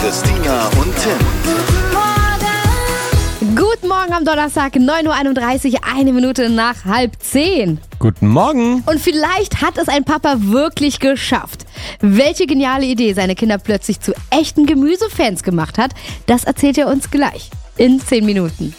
Christina und Tim. Guten Morgen am Donnerstag, 9.31 Uhr, 1 Minute nach 9:30. Guten Morgen. Und vielleicht hat es ein Papa wirklich geschafft. Welche geniale Idee seine Kinder plötzlich zu echten Gemüsefans gemacht hat, das erzählt er uns gleich in 10 Minuten.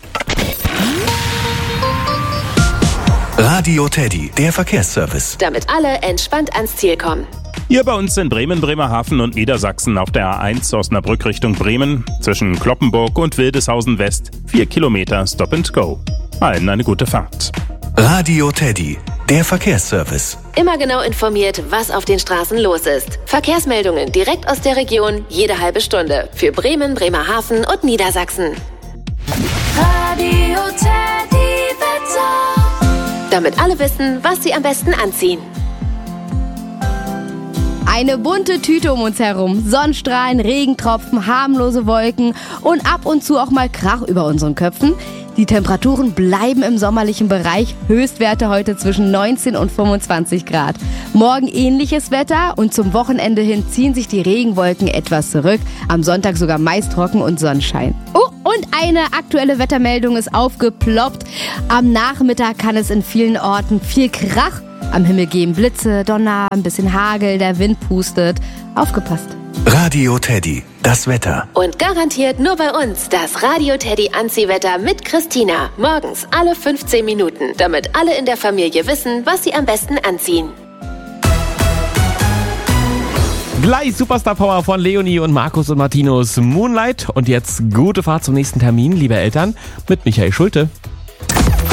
Radio Teddy, der Verkehrsservice. Damit alle entspannt ans Ziel kommen. Hier bei uns in Bremen, Bremerhaven und Niedersachsen auf der A1 Osnabrück Richtung Bremen zwischen Kloppenburg und Wildeshausen West 4 Kilometer Stop and Go. Allen eine gute Fahrt. Radio Teddy, der Verkehrsservice. Immer genau informiert, was auf den Straßen los ist. Verkehrsmeldungen direkt aus der Region, jede halbe Stunde. Für Bremen, Bremerhaven und Niedersachsen. Radio Teddy Wetter. Damit alle wissen, was sie am besten anziehen. Eine bunte Tüte um uns herum. Sonnenstrahlen, Regentropfen, harmlose Wolken und ab und zu auch mal Krach über unseren Köpfen. Die Temperaturen bleiben im sommerlichen Bereich. Höchstwerte heute zwischen 19 und 25 Grad. Morgen ähnliches Wetter und zum Wochenende hin ziehen sich die Regenwolken etwas zurück. Am Sonntag sogar meist trocken und Sonnenschein. Oh, und eine aktuelle Wettermeldung ist aufgeploppt. Am Nachmittag kann es in vielen Orten viel Krach am Himmel geben. Blitze, Donner, ein bisschen Hagel, der Wind pustet. Aufgepasst. Radio Teddy, das Wetter. Und garantiert nur bei uns das Radio Teddy Anziehwetter mit Christina. Morgens alle 15 Minuten, damit alle in der Familie wissen, was sie am besten anziehen. Gleich Superstar Power von Leonie und Markus und Martinus Moonlight. Und jetzt gute Fahrt zum nächsten Termin, liebe Eltern, mit Michael Schulte.